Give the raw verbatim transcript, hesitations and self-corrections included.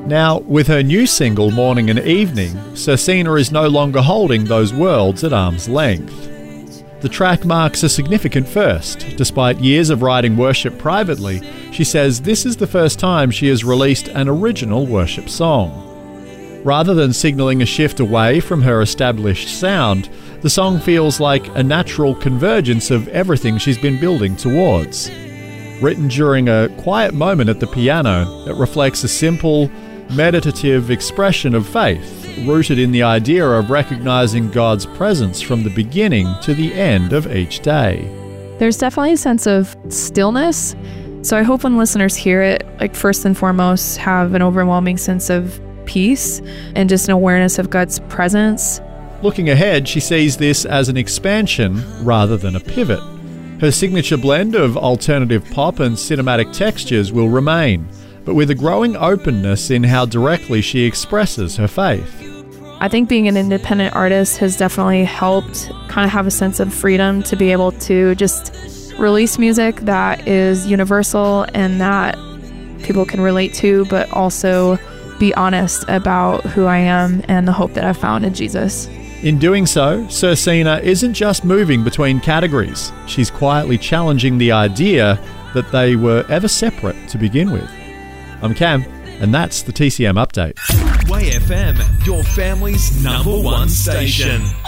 Now, with her new single, Morning and Evening, Sursina is no longer holding those worlds at arm's length. The track marks a significant first. Despite years of writing worship privately, she says this is the first time she has released an original worship song. Rather than signalling a shift away from her established sound, the song feels like a natural convergence of everything she's been building towards. Written during a quiet moment at the piano, it reflects a simple, meditative expression of faith, rooted in the idea of recognizing God's presence from the beginning to the end of each day. There's definitely a sense of stillness. So I hope when listeners hear it, like first and foremost, have an overwhelming sense of peace and just an awareness of God's presence. Looking ahead, she sees this as an expansion rather than a pivot. Her signature blend of alternative pop and cinematic textures will remain, but with a growing openness in how directly she expresses her faith. I think being an independent artist has definitely helped kind of have a sense of freedom to be able to just release music that is universal and that people can relate to, but also be honest about who I am and the hope that I've found in Jesus. In doing so, Sursina isn't just moving between categories. She's quietly challenging the idea that they were ever separate to begin with. I'm Cam, and that's the T C M Update. Way F M, your family's number one station.